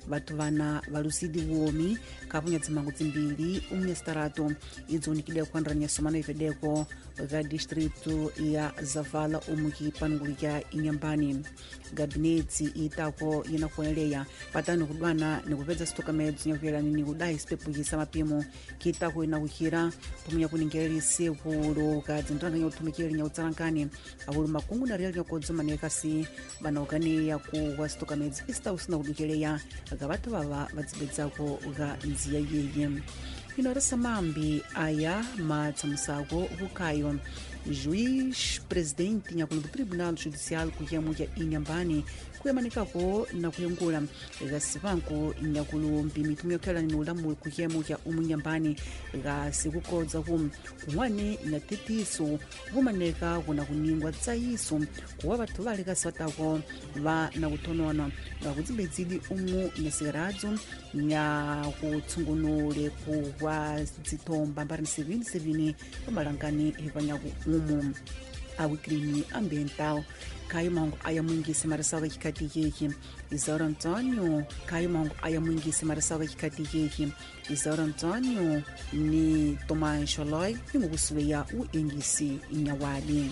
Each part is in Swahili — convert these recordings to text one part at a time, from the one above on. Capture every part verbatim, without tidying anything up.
vatu vana valusidi uomi kapunya dzimangu dzimbiri umestaratu idzonikidwa kuandranya somana ivedeko ga distritu ya Zavala umuki pangulikia inyambani gabineti itako yinakueleya patani kudwana nikupedza sitokamedzi nyakuelani ni kudai sipepuhisa mapimo kitako inakuhira pamunya kuningerelise kulo kadzindranga nyotumikiri nyautsankani avulu makungu na real nyokodzo manekasi vanaoganiya kuwa sitokamedzi ista usina kudukeleya gavatu vava vadzibedzako ga nziya yeye inoresa mambi aya matsamusako vukayo juiz presidente nyakulo do tribunal judicial kuyemu ya inyambani kuyamanikako na kuyengula ga sivanko nyakulo mpimitumio kela ni ulamu kuyemu ya umunyambani ga sikukodza kum kumwane na tetiso vumaneka kuna kuningwa tsaiso kuwa vatu vali kasatako va na kutonona ga kudzimbedzidi umu na sigaradzo nya kutsungunule kuwa dzitomba mbari sevini sevini pamalangani hivanyaku umu awikrimi ambiental kayo mangu aya mwingisi marasaga kikati yeki Izaura Antonio kayo mangu aya mwingisi marasaga kikati yeki Izaura Antonio ni Tomai Sholoi yungusuweya uengisi inyawali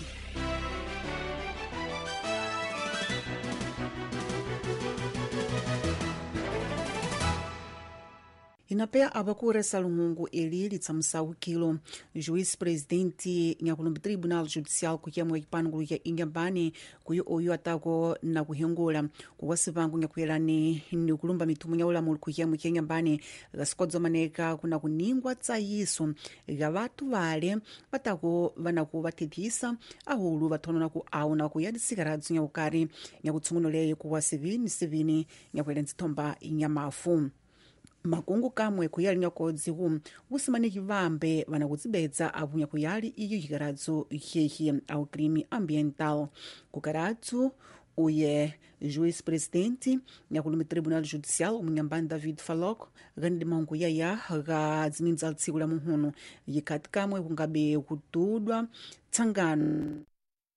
inapea abakura salungungu eli litsamusawu kilo juiz presidente nyakulumbi tribunal judicial kuyemwe ipangulo ya inyambani kuyo oyo atako na kuhengula kuwasivangu nyakuyelani ni kulumba mitumu nyaulamulu kuyemwe kenyambani gasikodzo maneka kuna kuningwa tsayiso ga vatu vale vatako vanaku vatethisa ahulu vatonona ku auna kuyadisikaradzo nyakukari nyakutsungunuleye kuwa sevini sevini nyakuela nzithomba inyamafu makungu kamwe kuyali nyakodzi hu usimaniki vambe vana kudzibedza avunya kuyali iyo yikaradzo yehi au crime ambiental kukaratsu uye juiz presidente nyakulumi tribunal judicial umunyambani David Falok gandi mangu yaya ga dziminza tsiku la muhunu yikati kamwe kungabe kutudwa tsangano